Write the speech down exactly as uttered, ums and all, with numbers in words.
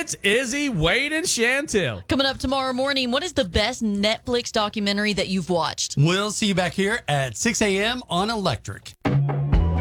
It's Izzy, Wade, and Chantel. Coming up tomorrow morning, what is the best Netflix documentary that you've watched? We'll see you back here at six a.m. on Electric.